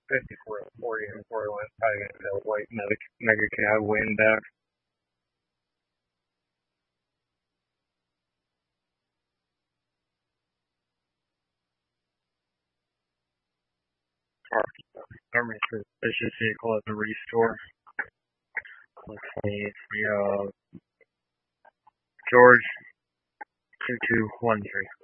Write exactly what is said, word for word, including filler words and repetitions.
fifty-four forty and forty-one. Probably gonna get a white mega, mega cab win back. Army suspicious vehicle at the restore. Let's see, it's the uh, George two two one three.